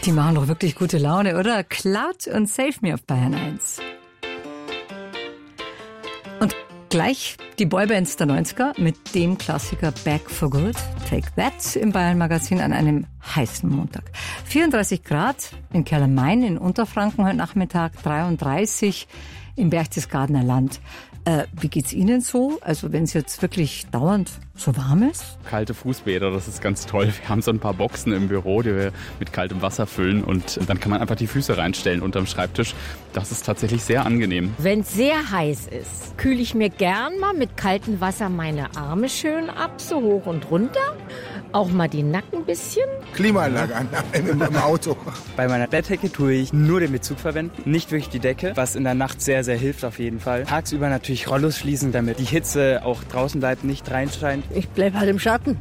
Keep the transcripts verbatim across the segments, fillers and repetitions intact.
Die machen doch wirklich gute Laune, oder? Cloud und Save Me auf Bayern eins. Und gleich die Boybands der neunziger mit dem Klassiker Back for Good, Take That im Bayern Magazin an einem heißen Montag. vierunddreißig Grad in Kerlamain in Unterfranken heute Nachmittag, dreiunddreißig im Berchtesgadener Land. Äh, wie geht's Ihnen so? Also wenn es jetzt wirklich dauernd so warm ist? Kalte Fußbäder, das ist ganz toll. Wir haben so ein paar Boxen im Büro, die wir mit kaltem Wasser füllen und dann kann man einfach die Füße reinstellen unterm Schreibtisch. Das ist tatsächlich sehr angenehm. Wenn es sehr heiß ist, kühle ich mir gern mal mit kaltem Wasser meine Arme schön ab, so hoch und runter. Auch mal die Nacken ein bisschen. Klimaanlage an im, im Auto. Bei meiner Bettdecke tue ich nur den Bezug verwenden, nicht wirklich die Decke, was in der Nacht sehr, sehr hilft auf jeden Fall. Tagsüber natürlich Rollos schließen, damit die Hitze auch draußen bleibt, nicht reinscheint. Ich bleibe halt im Schatten.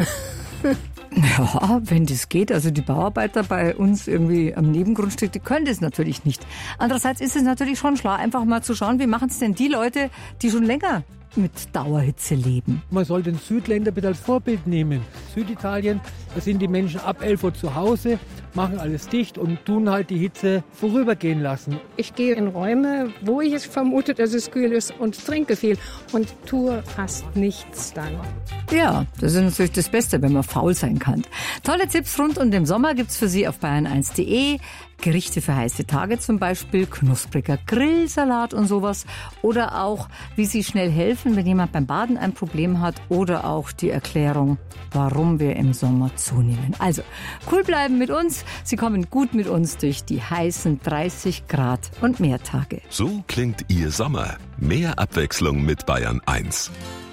Ja, wenn das geht. Also die Bauarbeiter bei uns irgendwie am Nebengrundstück, die können das natürlich nicht. Andererseits ist es natürlich schon schlau, einfach mal zu schauen, wie machen es denn die Leute, die schon länger mit Dauerhitze leben. Man soll den Südländer bitte als Vorbild nehmen. Süditalien, da sind die Menschen ab elf Uhr zu Hause, machen alles dicht und tun halt die Hitze vorübergehen lassen. Ich gehe in Räume, wo ich es vermute, dass es kühl ist und trinke viel und tue fast nichts dann. Ja, das ist natürlich das Beste, wenn man faul sein kann. Tolle Tipps rund um den Sommer gibt's für Sie auf bayern eins punkt de. Gerichte für heiße Tage zum Beispiel, knuspriger Grillsalat und sowas. Oder auch, wie Sie schnell helfen, wenn jemand beim Baden ein Problem hat. Oder auch die Erklärung, warum wir im Sommer zunehmen. Also, cool bleiben mit uns. Sie kommen gut mit uns durch die heißen dreißig Grad und mehr Tage. So klingt Ihr Sommer. Mehr Abwechslung mit Bayern eins.